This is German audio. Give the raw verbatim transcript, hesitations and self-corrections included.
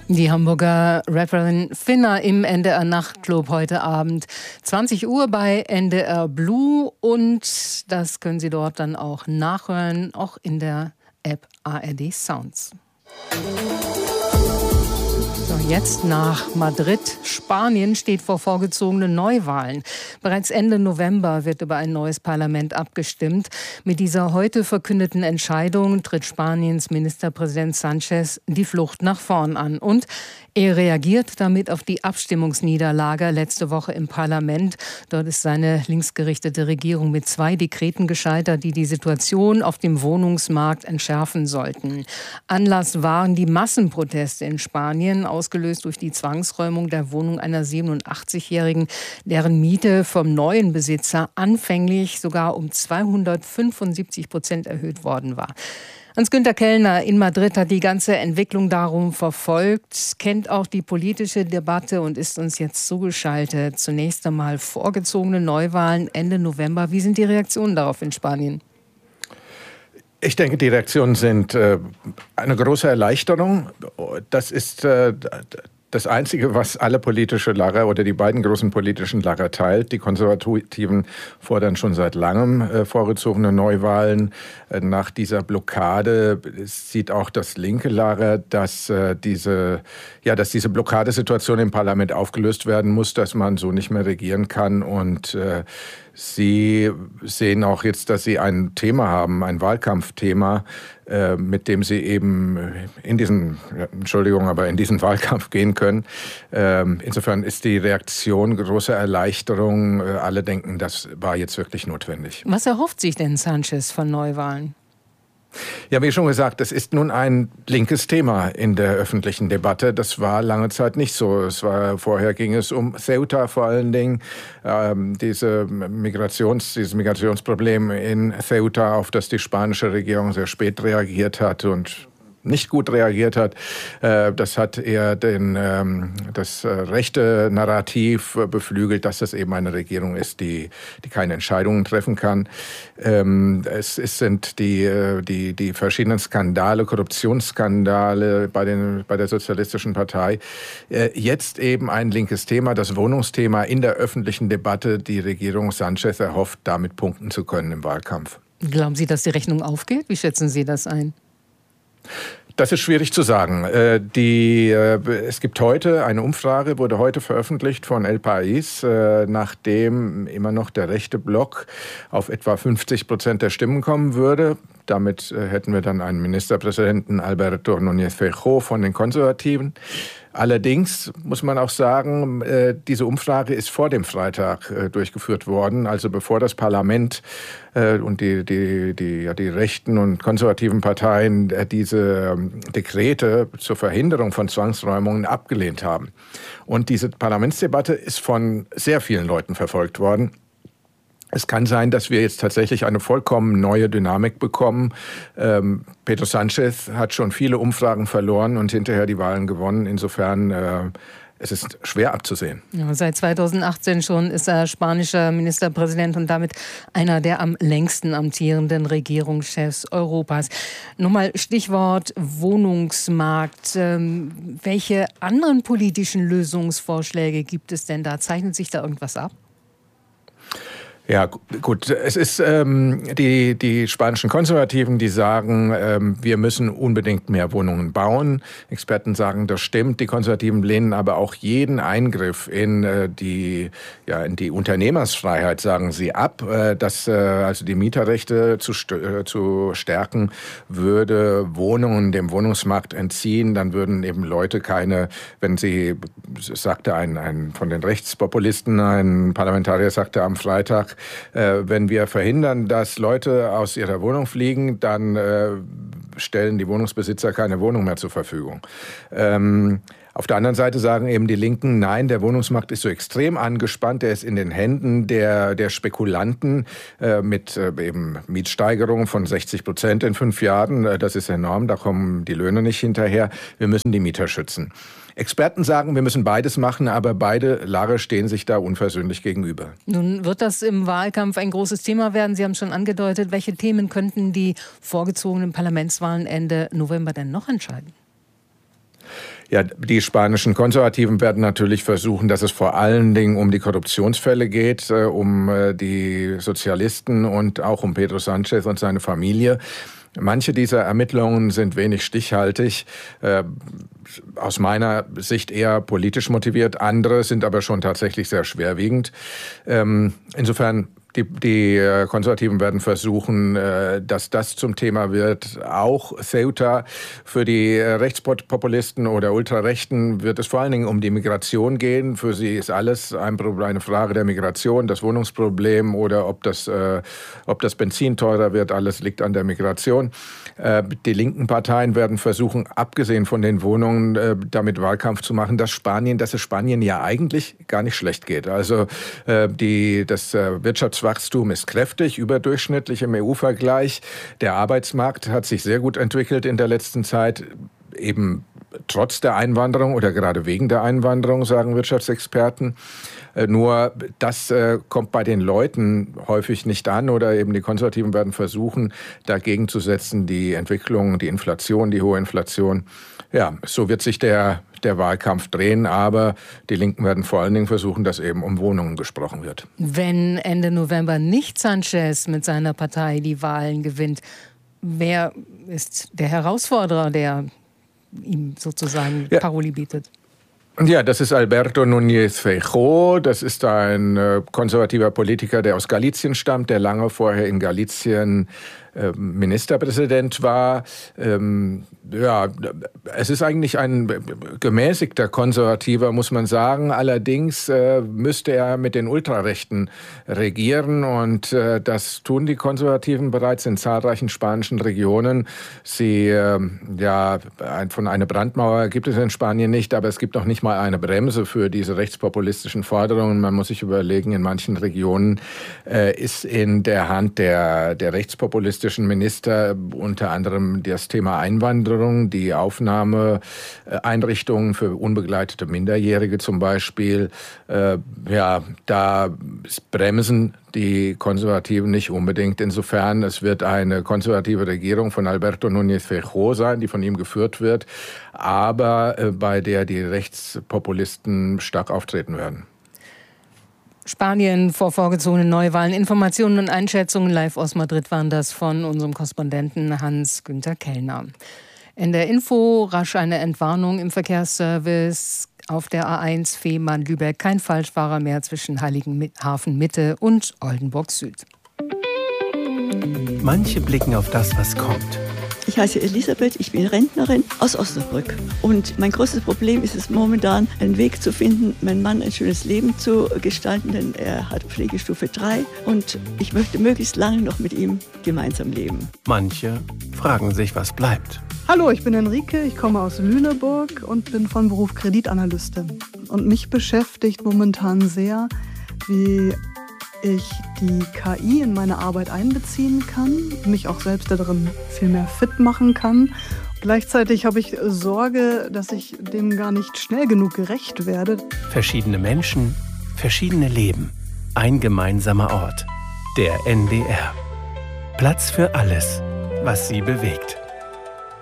Die Hamburger Rapperin Finna im N D R Nachtclub heute Abend zwanzig Uhr bei N D R Blue, und das können Sie dort dann auch nachhören, auch in der App A R D Sounds. So, jetzt nach Madrid. Spanien steht vor vorgezogenen Neuwahlen. Bereits Ende November wird über ein neues Parlament abgestimmt. Mit dieser heute verkündeten Entscheidung tritt Spaniens Ministerpräsident Sánchez die Flucht nach vorn an. Und er reagiert damit auf die Abstimmungsniederlage letzte Woche im Parlament. Dort ist seine linksgerichtete Regierung mit zwei Dekreten gescheitert, die die Situation auf dem Wohnungsmarkt entschärfen sollten. Anlass waren die Massenproteste in Spanien, ausgelöst durch die Zwangsräumung der Wohnung einer siebenundachtzigjährigen, deren Miete vom neuen Besitzer anfänglich sogar um zweihundertfünfundsiebzig Prozent erhöht worden war. Hans-Günter Kellner in Madrid hat die ganze Entwicklung darum verfolgt, kennt auch die politische Debatte und ist uns jetzt zugeschaltet. Zunächst einmal vorgezogene Neuwahlen Ende November. Wie sind die Reaktionen darauf in Spanien? Ich denke, die Reaktionen sind äh, eine große Erleichterung. Das ist äh, das Einzige, was alle politische Lager oder die beiden großen politischen Lager teilt. Die Konservativen fordern schon seit langem äh, vorgezogene Neuwahlen. Äh, nach dieser Blockade sieht auch das linke Lager, dass, äh, diese, ja, dass diese Blockadesituation im Parlament aufgelöst werden muss, dass man so nicht mehr regieren kann. Und äh, Sie sehen auch jetzt, dass Sie ein Thema haben, ein Wahlkampfthema, äh, mit dem Sie eben in diesen, ja, Entschuldigung, aber in diesen Wahlkampf gehen können. Ähm, insofern ist die Reaktion große Erleichterung. Äh, alle denken, das war jetzt wirklich notwendig. Was erhofft sich denn Sánchez von Neuwahlen? Ja, wie schon gesagt, das ist nun ein linkes Thema in der öffentlichen Debatte. Das war lange Zeit nicht so. Es war, vorher ging es um Ceuta vor allen Dingen, ähm, diese Migrations, dieses Migrationsproblem in Ceuta, auf das die spanische Regierung sehr spät reagiert hat und nicht gut reagiert hat. Das hat eher den, das rechte Narrativ beflügelt, dass es eben eine Regierung ist, die, die keine Entscheidungen treffen kann. Es sind die, die, die verschiedenen Skandale, Korruptionsskandale bei, den, bei der Sozialistischen Partei. Jetzt eben ein linkes Thema, das Wohnungsthema in der öffentlichen Debatte. Die Regierung Sánchez erhofft, damit punkten zu können im Wahlkampf. Glauben Sie, dass die Rechnung aufgeht? Wie schätzen Sie das ein? Das ist schwierig zu sagen. Äh, die, äh, es gibt heute eine Umfrage, wurde heute veröffentlicht von El País, äh, nachdem immer noch der rechte Block auf etwa fünfzig Prozent der Stimmen kommen würde. Damit äh, hätten wir dann einen Ministerpräsidenten, Alberto Núñez Feijóo von den Konservativen. Allerdings muss man auch sagen, äh, diese Umfrage ist vor dem Freitag äh, durchgeführt worden, also bevor das Parlament äh, und die, die, die, ja, die rechten und konservativen Parteien äh, diese ähm, Dekrete zur Verhinderung von Zwangsräumungen abgelehnt haben. Und diese Parlamentsdebatte ist von sehr vielen Leuten verfolgt worden. Es kann sein, dass wir jetzt tatsächlich eine vollkommen neue Dynamik bekommen. Ähm, Pedro Sánchez hat schon viele Umfragen verloren und hinterher die Wahlen gewonnen. Insofern äh, es ist schwer abzusehen. Ja, seit zweitausendachtzehn schon ist er spanischer Ministerpräsident und damit einer der am längsten amtierenden Regierungschefs Europas. Nochmal Stichwort Wohnungsmarkt. Ähm, welche anderen politischen Lösungsvorschläge gibt es denn da? Zeichnet sich da irgendwas ab? Ja, gut. Es ist ähm, die, die spanischen Konservativen, die sagen, ähm, wir müssen unbedingt mehr Wohnungen bauen. Experten sagen, das stimmt. Die Konservativen lehnen aber auch jeden Eingriff in äh, die, ja, in die Unternehmersfreiheit, sagen sie, ab. Äh, dass äh, also die Mieterrechte zu, äh, zu stärken würde, Wohnungen dem Wohnungsmarkt entziehen. Dann würden eben Leute keine, wenn sie, sagte ein, ein von den Rechtspopulisten, ein Parlamentarier sagte am Freitag, Äh, wenn wir verhindern, dass Leute aus ihrer Wohnung fliegen, dann äh, stellen die Wohnungsbesitzer keine Wohnung mehr zur Verfügung. Ähm, Auf der anderen Seite sagen eben die Linken, nein, der Wohnungsmarkt ist so extrem angespannt, der ist in den Händen der, der Spekulanten äh, mit äh, eben Mietsteigerungen von sechzig Prozent in fünf Jahren. Äh, das ist enorm, da kommen die Löhne nicht hinterher. Wir müssen die Mieter schützen. Experten sagen, wir müssen beides machen, aber beide Lager stehen sich da unversöhnlich gegenüber. Nun wird das im Wahlkampf ein großes Thema werden. Sie haben es schon angedeutet. Welche Themen könnten die vorgezogenen Parlamentswahlen Ende November denn noch entscheiden? Ja, die spanischen Konservativen werden natürlich versuchen, dass es vor allen Dingen um die Korruptionsfälle geht, äh, um äh, die Sozialisten und auch um Pedro Sánchez und seine Familie. Manche dieser Ermittlungen sind wenig stichhaltig, äh, aus meiner Sicht eher politisch motiviert. Andere sind aber schon tatsächlich sehr schwerwiegend. Ähm, insofern Die, die Konservativen werden versuchen, dass das zum Thema wird. Auch Ceuta. Für die Rechtspopulisten oder Ultrarechten wird es vor allen Dingen um die Migration gehen. Für sie ist alles eine Frage der Migration, das Wohnungsproblem oder ob das, ob das Benzin teurer wird. Alles liegt an der Migration. Die linken Parteien werden versuchen, abgesehen von den Wohnungen, damit Wahlkampf zu machen, dass Spanien, dass es Spanien ja eigentlich gar nicht schlecht geht. Also die, das Wirtschafts Wachstum ist kräftig, überdurchschnittlich im E U-Vergleich. Der Arbeitsmarkt hat sich sehr gut entwickelt in der letzten Zeit, eben trotz der Einwanderung oder gerade wegen der Einwanderung, sagen Wirtschaftsexperten. Nur das äh, kommt bei den Leuten häufig nicht an oder eben die Konservativen werden versuchen, dagegen zu setzen, die Entwicklung, die Inflation, die hohe Inflation. Ja, so wird sich der, der Wahlkampf drehen, aber die Linken werden vor allen Dingen versuchen, dass eben um Wohnungen gesprochen wird. Wenn Ende November nicht Sánchez mit seiner Partei die Wahlen gewinnt, wer ist der Herausforderer, der ihm sozusagen ja. Paroli bietet? Ja, das ist Alberto Núñez Feijóo. Das ist ein äh, konservativer Politiker, der aus Galicien stammt, der lange vorher in Galicien äh, Ministerpräsident war. Ähm, ja, es ist eigentlich ein gemäßigter Konservativer, muss man sagen. Allerdings äh, müsste er mit den Ultrarechten regieren und äh, das tun die Konservativen bereits in zahlreichen spanischen Regionen. Sie, äh, ja, von einer Brandmauer gibt es in Spanien nicht, aber es gibt auch nicht mal eine Bremse für diese rechtspopulistischen Forderungen. Man muss sich überlegen, in manchen Regionen äh, ist in der Hand der, der rechtspopulistischen Minister unter anderem das Thema Einwanderung, die Aufnahmeeinrichtungen für unbegleitete Minderjährige zum Beispiel. Äh, ja, da bremsen die Konservativen nicht unbedingt. Insofern, es wird eine konservative Regierung von Alberto Núñez Feijóo sein, die von ihm geführt wird, aber äh, bei der die Rechtspopulisten stark auftreten werden. Spanien vor vorgezogenen Neuwahlen. Informationen und Einschätzungen live aus Madrid waren das von unserem Korrespondenten Hans-Günther Kellner. In der Info rasch eine Entwarnung im Verkehrsservice. Auf der A eins Fehmarn-Lübeck kein Falschfahrer mehr zwischen Heiligenhafen Mitte und Oldenburg Süd. Manche blicken auf das, was kommt. Ich heiße Elisabeth, ich bin Rentnerin aus Osnabrück. Und mein größtes Problem ist es momentan, einen Weg zu finden, meinem Mann ein schönes Leben zu gestalten, denn er hat Pflegestufe drei und ich möchte möglichst lange noch mit ihm gemeinsam leben. Manche fragen sich, was bleibt. Hallo, ich bin Henrike, ich komme aus Lüneburg und bin von Beruf Kreditanalystin. Und mich beschäftigt momentan sehr, wie ich die K I in meine Arbeit einbeziehen kann, mich auch selbst darin viel mehr fit machen kann. Gleichzeitig habe ich Sorge, dass ich dem gar nicht schnell genug gerecht werde. Verschiedene Menschen, verschiedene Leben. Ein gemeinsamer Ort. Der N D R. Platz für alles, was Sie bewegt.